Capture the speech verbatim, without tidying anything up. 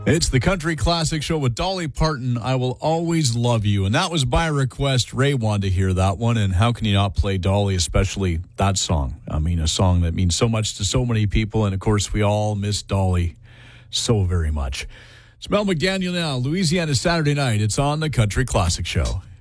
It's the Country Classic Show with Dolly Parton, I Will Always Love You. And that was by request. Ray wanted to hear that one. And how can you not play Dolly, especially that song? I mean, a song that means so much to so many people. And, of course, we all miss Dolly so very much. It's Mel McDaniel now, Louisiana Saturday night. It's on the Country Classic Show.